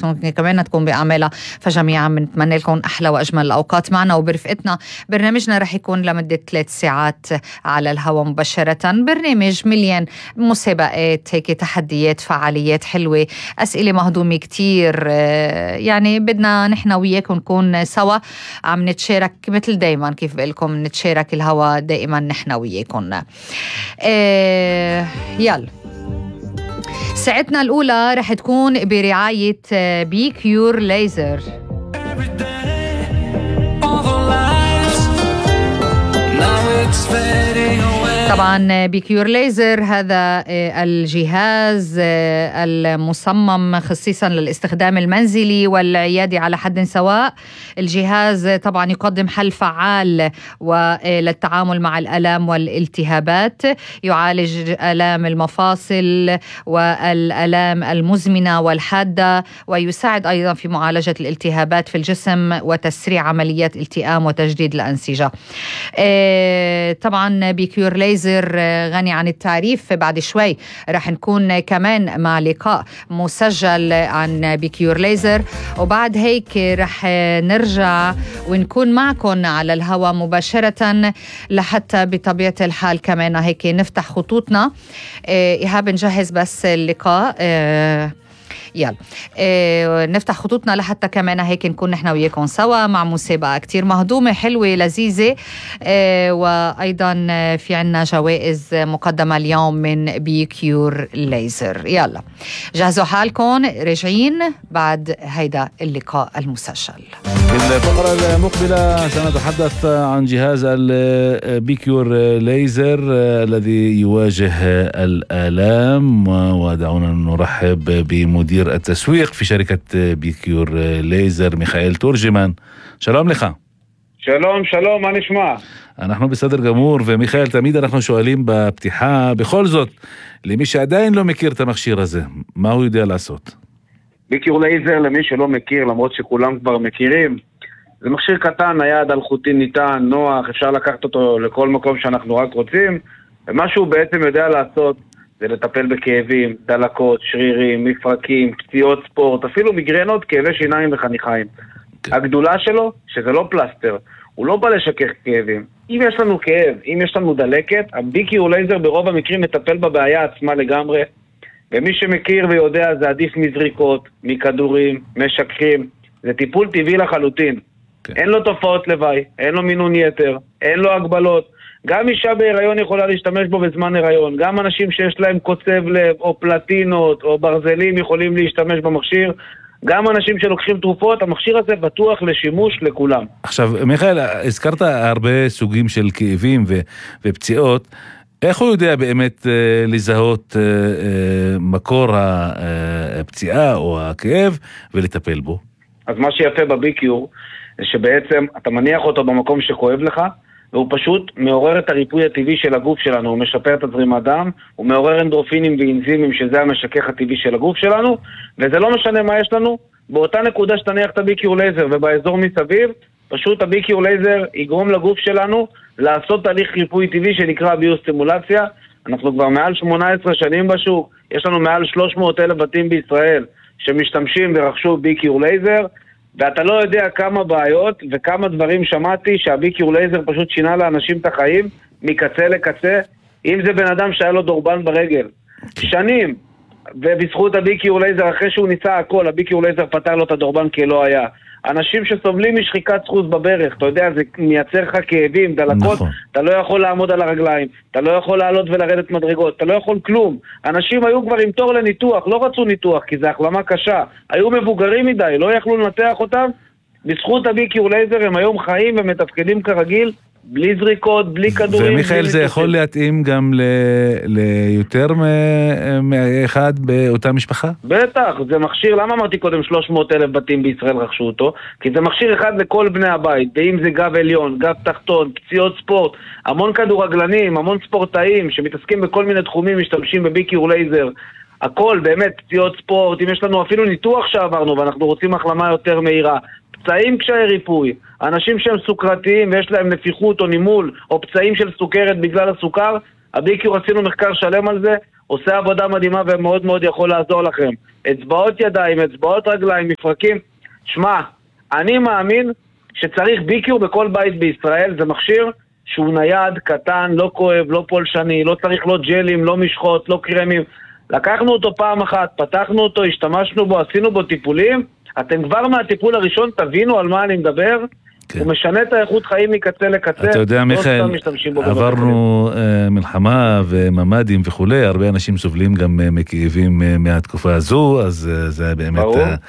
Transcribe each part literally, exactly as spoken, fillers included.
ممكن كمان تكون بأعمالها. فجميعا بنتمنى لكم أحلى وأجمل الأوقات معنا وبرفقتنا. برنامجنا رح يكون لمدة ثلاث ساعات على الهواء مباشرة. برنامج مليان مسابقات، هيك تحديات، فعاليات حلوة، أسئلة مهضومة كتير. يعني بدنا نحن وياكم نكون سوا عم نتشارك مثل دايما، كيف بقلكم نتشارك الهوا دائما نحن وياكم. إيه يلا، ساعتنا الأولى رح تكون برعاية بي كيور ليزر. طبعا بيكيور ليزر هذا الجهاز المصمم خصيصا للاستخدام المنزلي والعيادي على حد سواء. الجهاز طبعا يقدم حل فعال وللتعامل مع الآلام والالتهابات، يعالج آلام المفاصل والآلام المزمنة والحادة، ويساعد أيضا في معالجة الالتهابات في الجسم وتسريع عمليات التئام وتجديد الأنسجة. طبعا بيكيور ليزر غني عن التعريف. بعد شوي رح نكون كمان مع لقاء مسجل عن بيكيور ليزر، وبعد هيك رح نرجع ونكون معكم على الهواء مباشرة لحتى بطبيعة الحال كمان هيك نفتح خطوطنا. إيهاب نجهز بس اللقاء. يلا إيه نفتح خطوطنا لحتى كمان هيك نكون نحن وياكم سوا مع مسابقة كتير مهضومة حلوة لذيذة. إيه وأيضا في عنا جوائز مقدمة اليوم من بيكيور ليزر. يلا جهزوا حالكم، راجعين بعد هيدا اللقاء المسجل. في الفقرة المقبلة سنتحدث عن جهاز البيكيور ليزر الذي يواجه الآلام، ودعونا نرحب بمدير التسويق في شركة بيكيور ليزر ميخائيل تورجمان. שלום לך. שלום, שלום, מה נשמע? אנחנו בסדר גמור, ומיכאל, תמיד אנחנו שואלים בפתיחה, בכל זאת, למי שעדיין לא מכיר את המכשיר הזה, מה הוא יודע לעשות? ביקיור לייזר, למי שלא מכיר, למרות שכולם כבר מכירים, זה מכשיר קטן, נייד, אלחוטי, ניתן, נוח, אפשר לקחת אותו לכל מקום שאנחנו רק רוצים, ומה שהוא בעצם יודע לעשות, זה לטפל בכאבים, דלקות, שרירים, מפרקים, פציעות ספורט, אפילו מגרנות, כאבי שיניים וחניכיים. הגדולה שלו, שזה לא פלסטר, הוא לא בא לשכך כאבים. אם יש לנו כאב, אם יש לנו דלקת, הביקיור לייזר ברוב המקרים מטפל בבעיה עצמה לגמרי, ומי שמכיר ויודע זה עדיף מזריקות, מכדורים, משככים, זה טיפול טבעי לחלוטין. Okay. אין לו תופעות לוואי, אין לו מינון יתר, אין לו הגבלות. גם אישה בהיריון יכולה להשתמש בו בזמן הריון, גם אנשים שיש להם קוצב לב או פלטינות או ברזלים יכולים להשתמש במכשיר, גם אנשים שלוקחים תרופות, המכשיר הזה בטוח לשימוש לכולם. עכשיו, מיכאל, הזכרת הרבה סוגים של כאבים ו- ופציעות, איך הוא יודע באמת אה, לזהות אה, אה, מקור הפציעה או הכאב ולטפל בו? אז מה שיפה בביקיור, זה שבעצם אתה מניח אותו במקום שכואב לך, והוא פשוט מעורר את הריפוי הטבעי של הגוף שלנו, הוא משפר את הזרימת דם, הוא מעורר אנדורפינים ואנזימים שזה המשכך הטבעי של הגוף שלנו, וזה לא משנה מה יש לנו, באותה נקודה שתניח את הביקיור לייזר ובאזור מסביב, פשוט הביקיור לייזר יגרום לגוף שלנו לעשות תהליך ריפוי טבעי שנקרא ביוסטימולציה. אנחנו כבר מעל שמונה עשרה שנים בשוק, יש לנו מעל שלוש מאות אלף בתים בישראל שמשתמשים ורכשו ביקיור לייזר, ואתה לא יודע כמה בעיות וכמה דברים שמעתי שהביקיור לייזר פשוט שינה לאנשים את החיים מקצה לקצה. אם זה בן אדם שהיה לו דורבן ברגל שנים, ובזכות הביקיור לייזר אחרי שהוא ניסה הכל, הביקיור לייזר פתר לו את הדורבן כי לא היה. אנשים שסובלים משחיקת סחוס בברך, אתה יודע, זה מייצר לך כאבים, דלקות, נכון. אתה לא יכול לעמוד על הרגליים, אתה לא יכול לעלות ולרדת מדרגות, אתה לא יכול כלום. אנשים היו כבר עם תור לניתוח, לא רצו ניתוח כי זה החלמה קשה, היו מבוגרים מדי, לא יכלו לנתח אותם. בזכות הביקיור לייזר הם היום חיים ומתפקדים כרגיל, בלי זריקות, בלי כדורים. ומיכאל, זה יכול להתאים גם ליותר מאחד באותה משפחה? בטח, זה מכשיר, למה אמרתי קודם שלוש מאות אלף בתים בישראל רכשו אותו? כי זה מכשיר אחד לכל בני הבית, ואם זה גב עליון, גב תחתון, פציעות ספורט, המון כדורגלנים, המון ספורטאים שמתעסקים בכל מיני תחומים, משתמשים בביקיור לייזר, הכל באמת, פציעות ספורט, אם יש לנו אפילו ניתוח שעברנו ואנחנו רוצים החלמה יותר מהירה, פצעים קשיי ריפוי, אנשים שהם סוכרתיים ויש להם נפיחות או נימול או פצעים של סוכרת בגלל הסוכר, הביקיור עשינו מחקר שלם על זה, עושה עבודה מדהימה ומאוד מאוד יכול לעזור לכם. אצבעות ידיים, אצבעות רגליים, מפרקים. שמע, אני מאמין שצריך ביקיור בכל בית בישראל, זה מכשיר שהוא נייד, קטן, לא כואב, לא פולשני, לא צריך לא ג'לים, לא משחות, לא קרמים. לקחנו אותו פעם אחת, פתחנו אותו, השתמשנו בו, עשינו בו טיפולים, אתם כבר מהטיפול הראשון תבינו על מה אני מדבר, כן. הוא משנה את האיכות חיים מקצה לקצה. אתה יודע, מיכאל, עברנו uh, מלחמה וממדים וכולי, הרבה אנשים סובלים גם uh, מכאבים uh, מהתקופה הזו, אז uh, זה באמת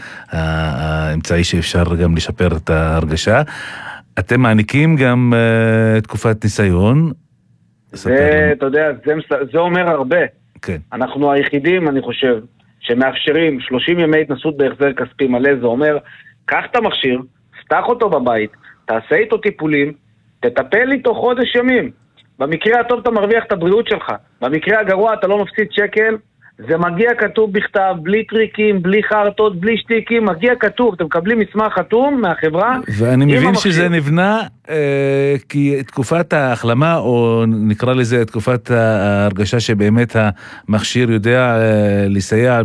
האמצעי שאפשר גם לשפר את ההרגשה. אתם מעניקים גם uh, תקופת ניסיון. זה, אתה יודע, זה, זה אומר הרבה. כן. אנחנו היחידים, אני חושב, שמאפשרים שלושים ימי התנסות בהחזר כספי מלא. זה אומר, קח את המכשיר, פתח אותו בבית, תעשה איתו טיפולים, תטפל איתו חודש ימים. במקרה הטוב אתה מרוויח את הבריאות שלך. במקרה הגרוע אתה לא מפסיד שקל, זה מגיע כתוב בכתב, בלי טריקים, בלי חרטות, בלי שטיקים, מגיע כתוב, אתם מקבלים מסמך חתום מהחברה. ואני מבין המכשיר. שזה נבנה אה, כי תקופת ההחלמה, או נקרא לזה תקופת ההרגשה שבאמת המכשיר יודע אה, לסייע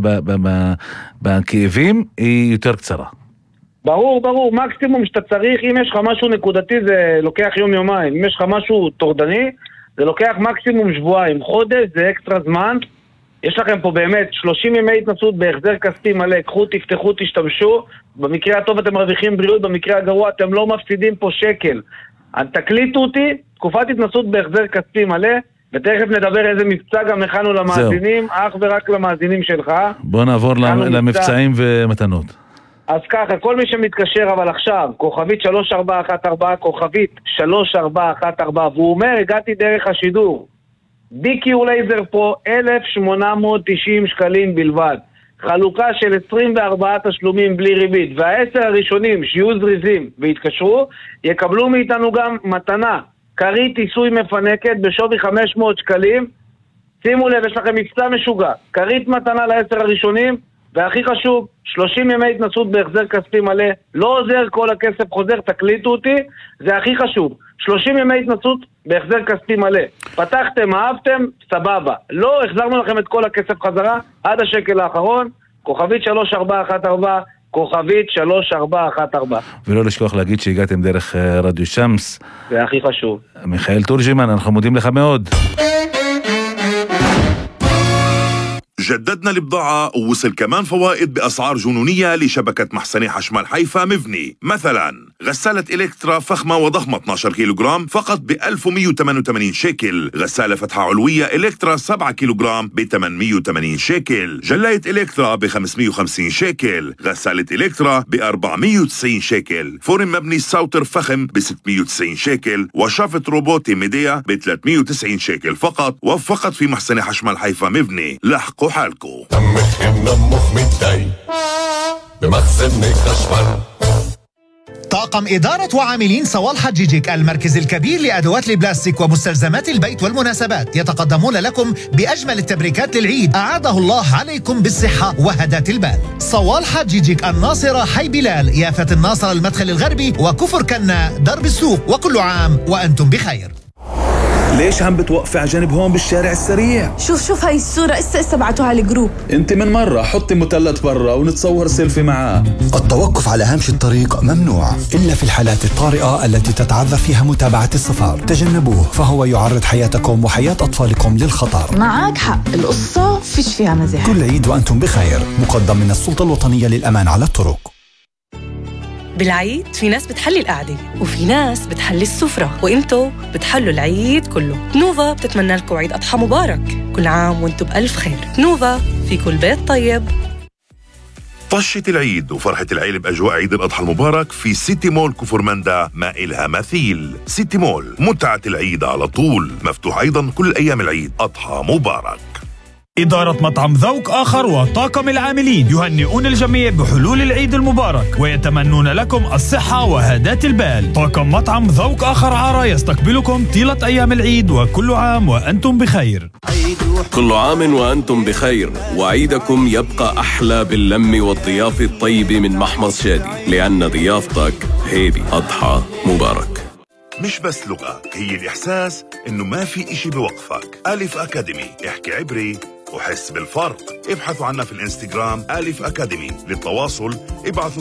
בכאבים, היא יותר קצרה. ברור, ברור, מקסימום שאתה צריך, אם יש לך משהו נקודתי זה לוקח יום יומיים, אם יש לך משהו תורדני, זה לוקח מקסימום שבועיים, חודש זה אקסטרה זמן. יש לכם פה באמת שלושים ימי התנסות בהחזר כספי מלא, קחו, תפתחו, תשתמשו, במקרה הטוב אתם מרוויחים בריאות, במקרה הגרוע אתם לא מפסידים פה שקל. תקליטו אותי, תקופת התנסות בהחזר כספי מלא, ותכף נדבר איזה מבצע גם הכנו למאזינים, אך ורק למאזינים שלך. בוא נעבור למבצעים ומתנות. אז ככה, כל מי שמתקשר אבל עכשיו, כוכבית שלוש ארבע אחת ארבע, כוכבית שלוש ארבע אחת ארבע, והוא אומר, הגעתי דרך השידור. ביקיור לייזר פרו, אלף שמונה מאות תשעים שקלים בלבד. חלוקה של עשרים וארבעה תשלומים בלי ריבית. והעשר הראשונים שיהיו זריזים והתקשרו, יקבלו מאיתנו גם מתנה. כרית עיסוי מפנקת בשווי חמש מאות שקלים. שימו לב, יש לכם מבצע משוגע. כרית מתנה לעשר הראשונים, והכי חשוב, שלושים ימי התנסות בהחזר כספי מלא. לא עוזר כל הכסף חוזר, תקליטו אותי, זה הכי חשוב. שלושים ימי התנסות בהחזר כספי מלא. פתחתם, אהבתם, סבבה. לא, החזרנו לכם את כל הכסף חזרה, עד השקל האחרון, כוכבית שלוש ארבע אחת ארבע, כוכבית שלוש ארבע אחת ארבע. ולא לשכוח להגיד שהגעתם דרך רדיו שמס. זה הכי חשוב. מיכאל תורג'מן, אנחנו מודים לך מאוד. جددنا البضاعة ووصل كمان فوائد بأسعار جنونية لشبكة محسنة حشمال حيفا مبني. مثلا غسالة إلكترا فخمة وضخمة اثناشر كيلوغرام فقط ب ألف ومئة وثمانية وثمانين شيكل. غسالة فتحة علوية إلكترا سبعة كيلوغرام ب ثمانمئة وثمانين شيكل. جلاية إلكترا ب خمسمئة وخمسين شيكل. غسالة إلكترا ب أربعمئة وتسعين شيكل. فرن مبني ساوتر فخم ب ستمئة وتسعين شيكل. وشافة روبوتي ميديا ب ثلاثمئة وتسعين شيكل فقط، وفقط في محسنة حشمال حيفا مبني. لحقوا حالكو. دمك منمخ متضايق بمخزن خشمال. طاقم إدارة وعاملين صوال حجيجيك، المركز الكبير لأدوات البلاستيك ومستلزمات البيت والمناسبات، يتقدمون لكم بأجمل التبريكات للعيد، أعاده الله عليكم بالصحة وهداة البال. صوال حجيجيك، الناصرة حي بلال، يافة الناصرة المدخل الغربي، وكفر كنا درب السوق، وكل عام وأنتم بخير. ليش عم بتوقفي على جنب هون بالشارع السريع؟ شوف شوف هاي الصورة اسا اسا بعتوها على الجروب. انت من مرة حطي مثلث برا ونتصور سيلفي معاه. التوقف على هامش الطريق ممنوع إلا في الحالات الطارئة التي تتعذر فيها متابعة السفر. تجنبوه فهو يعرض حياتكم وحياة أطفالكم للخطر. معك حق، القصة فيش فيها مزاح. كل عيد وأنتم بخير، مقدم من السلطة الوطنية للأمان على الطرق. بالعيد في ناس بتحلي القعدة وفي ناس بتحلي السفرة، وانتو بتحلوا العيد كله. نوفا بتتمنى لكم عيد أضحى مبارك، كل عام وانتو بألف خير. نوفا في كل بيت طيب. طشة العيد وفرحة العيلة بأجواء عيد الأضحى المبارك في سيتي مول كفرمندا، ما إلها مثيل. سيتي مول، متعة العيد على طول، مفتوح أيضا كل أيام العيد. أضحى مبارك. إدارة مطعم ذوق آخر وطاقم العاملين يهنئون الجميع بحلول العيد المبارك ويتمنون لكم الصحة وهداة البال. طاقم مطعم ذوق آخر عارة يستقبلكم طيلة أيام العيد، وكل عام وأنتم بخير. كل عام وأنتم بخير، وعيدكم يبقى أحلى باللم والضيافة الطيبة من محمص شادي، لأن ضيافتك هيدي. أضحى مبارك. مش بس لغة، هي الإحساس إنه ما في إشي بوقفك. ألف أكاديمي، احكي عبري وحس بالفرق. ابحثوا عنا في الانستغرام ألف أكاديمي. للتواصل ابعثوا